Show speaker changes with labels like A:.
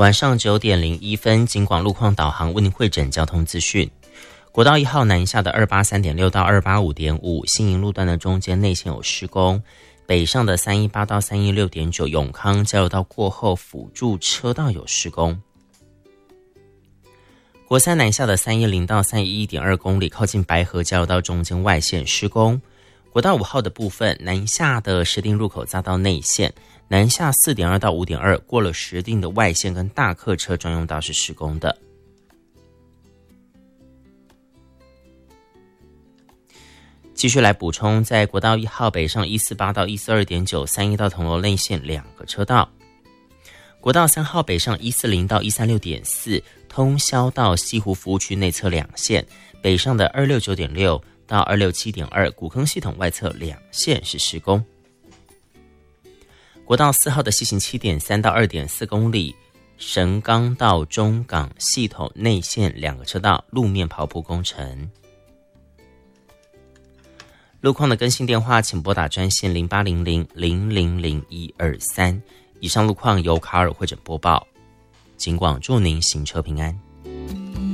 A: 晚上9点01分，警广路况导航为您汇整交通资讯。国道1号南下的283.6到285.5，新营路段的中间内线有施工，北上的318到316.9，永康交流道过后辅助车道有施工。国三南下的310到311.2公里，靠近白河交流道中间外线施工。国道5号的部分，南下的石碇入口匝道内线，南下4.2到5.2，过了石碇的外线跟大客车专用道是施工的。继续来补充，在国道1号北上148到142.9，3一到铜锣内线2个车道。国道3号北上140到136.4，通霄到西湖服务区内侧2线，北上的269.6到267.2，古坑系统外侧2线是施工。国道4号的西行7.3到2.4公里，神冈到中港系统内线2个车道路面刨铺工程。路况的更新电话，请拨打专线0800000123。以上路况由卡尔汇整播报，警广祝您行车平安。